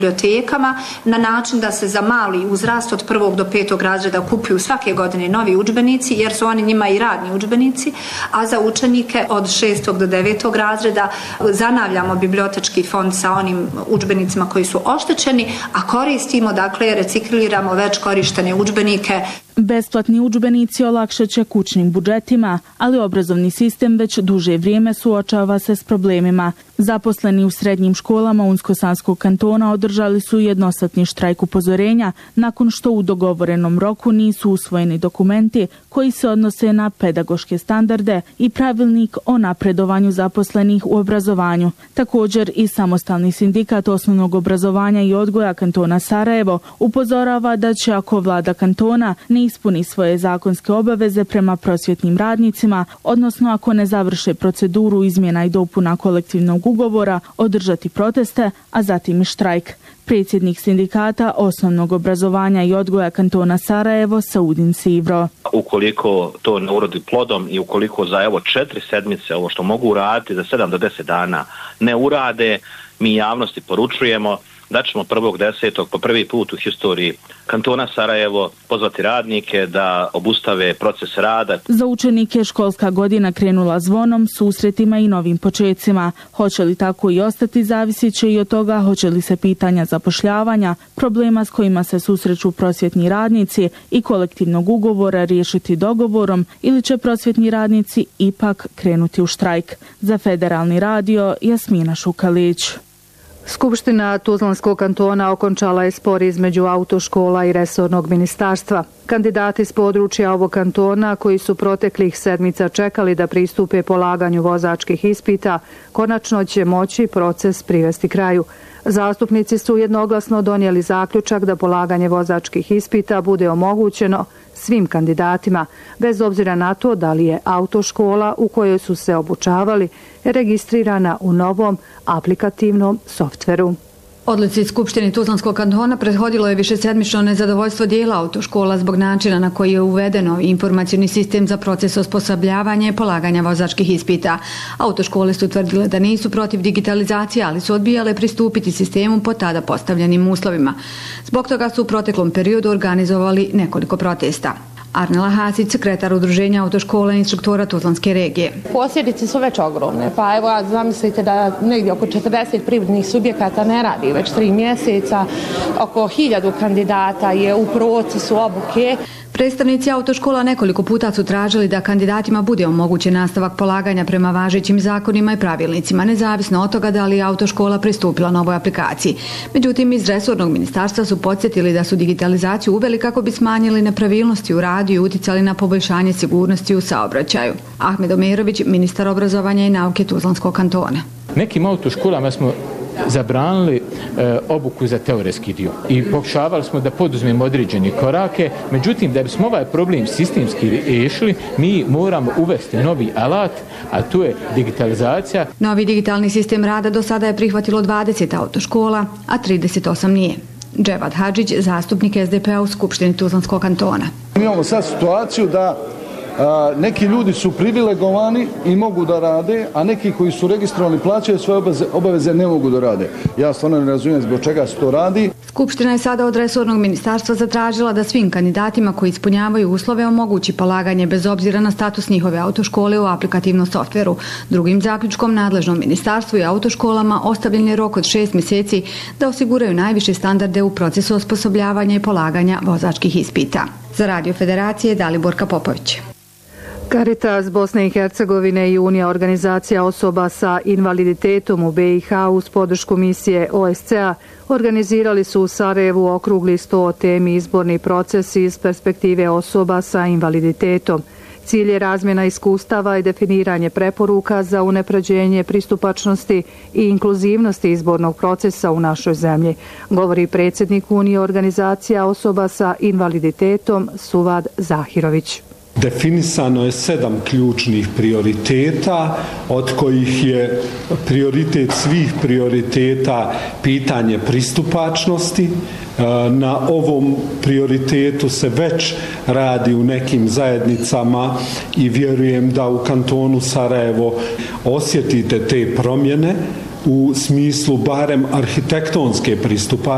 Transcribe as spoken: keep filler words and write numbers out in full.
bibliotekama na način da se za mali uzrast od prvog do petog razreda kupuju svake godine novi udžbenici jer su oni njima i radni udžbenici, a za učenike od šestog do devetog razreda zanavljamo bibliotečki fond sa onim udžbenicima koji su oštećeni, a koristimo, dakle, recikliramo već korištene udžbenike. Besplatni udžbenici olakšat će kućnim budžetima, ali obrazovni sistem već duže vrijeme suočava se s problemima. Zaposleni u srednjim školama Unsko-Sanskog kantona održali su jednosatni štrajk upozorenja nakon što u dogovorenom roku nisu usvojeni dokumenti koji se odnose na pedagoške standarde i pravilnik o napredovanju zaposlenih u obrazovanju. Također i Samostalni sindikat osnovnog obrazovanja i odgoja kantona Sarajevo upozorava da će, ako vlada kantona ne ispuni svoje zakonske obaveze prema prosvjetnim radnicima, odnosno ako ne završe proceduru izmjena i dopuna kolektivnog ugovora, održati proteste, a zatim i štrajk. Predsjednik sindikata osnovnog obrazovanja i odgoja kantona Sarajevo, Saudin Sivro. Ukoliko to ne urodi plodom i ukoliko za evo četiri sedmice ovo što mogu uraditi za sedam do deset dana ne urade, mi javnosti poručujemo da ćemo prvog desetog po prvi put u historiji kantona Sarajevo pozvati radnike da obustave proces rada. Za učenike školska godina krenula zvonom, susretima i novim počecima. Hoće li tako i ostati, zavisit će i od toga hoće li se pitanja zapošljavanja, problema s kojima se susreću prosvjetni radnici i kolektivnog ugovora riješiti dogovorom ili će prosvjetni radnici ipak krenuti u štrajk. Za Federalni radio, Jasmina Šukalić. Skupština Tuzlanskog kantona okončala je spor između autoškola i resornog ministarstva. Kandidati s područja ovog kantona, koji su proteklih sedmica čekali da pristupe polaganju vozačkih ispita, konačno će moći proces privesti kraju. Zastupnici su jednoglasno donijeli zaključak da polaganje vozačkih ispita bude omogućeno svim kandidatima, bez obzira na to da li je autoškola u kojoj su se obučavali registrirana u novom aplikativnom softveru. Odluci Skupštine Tuzlanskog kantona prethodilo je višesedmično nezadovoljstvo dijela autoškola zbog načina na koji je uvedeno informacioni sistem za proces osposobljavanja i polaganja vozačkih ispita. Autoškole su tvrdile da nisu protiv digitalizacije, ali su odbijale pristupiti sistemu po tada postavljenim uslovima. Zbog toga su u proteklom periodu organizovali nekoliko protesta. Arnela Hasić, sekretar udruženja autoškola i instruktora Tuzlanske regije. Posljedice su već ogromne, pa evo zamislite da negdje oko četrdeset privrednih subjekata ne radi već tri mjeseca, oko hiljadu kandidata je u procesu obuke. Predstavnici autoškola nekoliko puta su tražili da kandidatima bude omogućen nastavak polaganja prema važećim zakonima i pravilnicima, nezavisno od toga da li je autoškola pristupila novoj aplikaciji. Međutim, iz resornog ministarstva su podsjetili da su digitalizaciju uveli kako bi smanjili nepravilnosti u radu i uticali na poboljšanje sigurnosti u saobraćaju. Ahmed Omerović, ministar obrazovanja i nauke Tuzlanskog kantona. Nekim autoškolama smo zabranili e, obuku za teoretski dio i pokušavali smo da poduzmemo određene korake, međutim da bismo ovaj problem sistemski riješili, mi moramo uvesti novi alat, a to je digitalizacija. Novi digitalni sistem rada do sada je prihvatilo dvadeset autoškola, a trideset osam nije. Dževad Hadžić, zastupnik S D P-a u Skupštini Tuzlanskog kantona. Mi imamo sad situaciju da a, neki ljudi su privilegovani i mogu da rade, a neki koji su registrovani plaćaju svoje obaveze, obaveze ne mogu da rade. Ja stvarno ne razumijem zbog čega se to radi. Skupština je sada od resornog ministarstva zatražila da svim kandidatima koji ispunjavaju uslove omogući polaganje bez obzira na status njihove autoškole u aplikativnom softveru. Drugim zaključkom nadležnom ministarstvu i autoškolama ostavljen je rok od šest mjeseci da osiguraju najviše standarde u procesu osposobljavanja i polaganja vozačkih ispita. Za Radio Federacije Daliborka Popović. Caritas Bosne i Hercegovine i Unija organizacija osoba sa invaliditetom u B i H uz podršku misije O S C A organizirali su u Sarajevu okrugli sto o temi izborni proces iz perspektive osoba sa invaliditetom. Cilj je razmjena iskustava i definiranje preporuka za unapređenje pristupačnosti i inkluzivnosti izbornog procesa u našoj zemlji, govori predsjednik Unije organizacija osoba sa invaliditetom Suvad Zahirović. Definisano je sedam ključnih prioriteta, od kojih je prioritet svih prioriteta pitanje pristupačnosti. Na ovom prioritetu se već radi u nekim zajednicama i vjerujem da u kantonu Sarajevo osjetite te promjene u smislu barem arhitektonske pristupačnosti.